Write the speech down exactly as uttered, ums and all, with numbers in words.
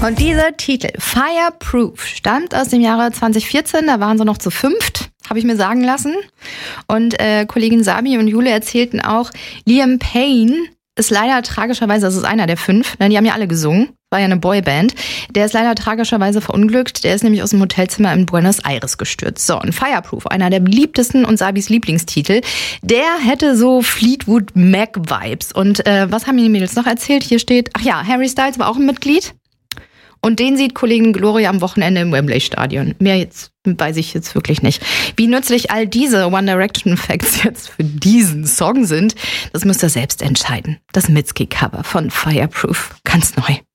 Und dieser Titel, Fireproof, stammt aus dem Jahre zwanzig vierzehn, da waren sie noch zu fünft, habe ich mir sagen lassen. Und äh, Kollegin Sabi und Jule erzählten auch, Liam Payne ist leider tragischerweise, das ist einer der fünf, die haben ja alle gesungen, war ja eine Boyband, der ist leider tragischerweise verunglückt, der ist nämlich aus dem Hotelzimmer in Buenos Aires gestürzt. So, und Fireproof, einer der beliebtesten und Sabis Lieblingstitel, der hätte so Fleetwood Mac-Vibes. Und äh, was haben die Mädels noch erzählt? Hier steht, ach ja, Harry Styles war auch ein Mitglied. Und den sieht Kollegin Gloria am Wochenende im Wembley-Stadion. Mehr jetzt weiß ich jetzt wirklich nicht. Wie nützlich all diese One Direction Facts jetzt für diesen Song sind, das müsst ihr selbst entscheiden. Das Mitski-Cover von Fireproof, ganz neu.